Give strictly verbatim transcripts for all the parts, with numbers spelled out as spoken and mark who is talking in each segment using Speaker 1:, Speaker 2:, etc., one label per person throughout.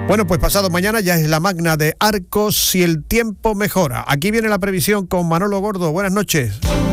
Speaker 1: Bueno, pues pasado mañana ya es la Magna de Arcos si el tiempo mejora. Aquí viene la previsión con Manolo Gordo. Buenas noches.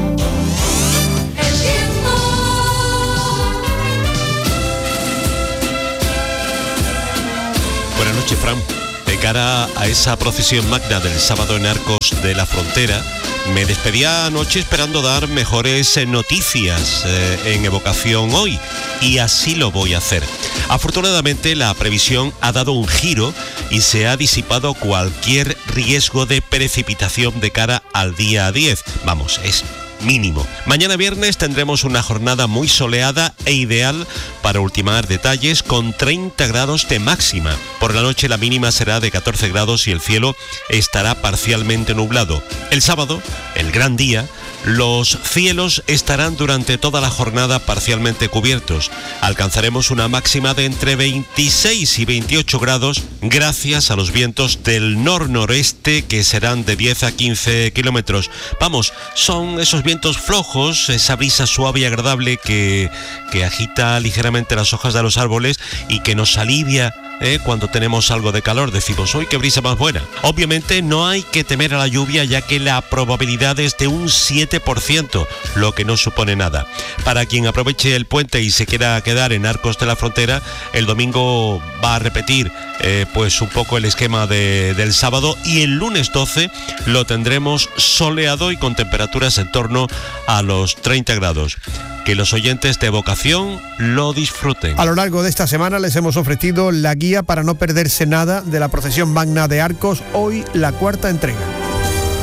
Speaker 2: Buenas noches, Fran. De cara a esa procesión magna del sábado en Arcos de la Frontera, me despedía anoche esperando dar mejores noticias eh, en evocación hoy, y así lo voy a hacer. Afortunadamente la previsión ha dado un giro y se ha disipado cualquier riesgo de precipitación de cara al día diez. Vamos, es mínimo. Mañana viernes tendremos una jornada muy soleada e ideal para ultimar detalles con treinta grados de máxima. Por la noche la mínima será de catorce grados y el cielo estará parcialmente nublado. El sábado, el gran día, los cielos estarán durante toda la jornada parcialmente cubiertos. Alcanzaremos una máxima de entre veintiséis y veintiocho grados gracias a los vientos del nor-noreste que serán de diez a quince kilómetros. Vamos, son esos vientos flojos, esa brisa suave y agradable que, que agita ligeramente las hojas de los árboles y que nos alivia Eh, cuando tenemos algo de calor. Decimos, ¡hoy qué brisa más buena! Obviamente no hay que temer a la lluvia, ya que la probabilidad es de un siete por ciento, lo que no supone nada. Para quien aproveche el puente y se quiera quedar en Arcos de la Frontera, el domingo va a repetir eh, pues un poco el esquema de, del sábado, y el lunes doce lo tendremos soleado y con temperaturas en torno a los treinta grados. Que los oyentes de Evocación lo disfruten.
Speaker 1: A lo largo de esta semana les hemos ofrecido la guía para no perderse nada de la procesión magna de Arcos, hoy la cuarta entrega.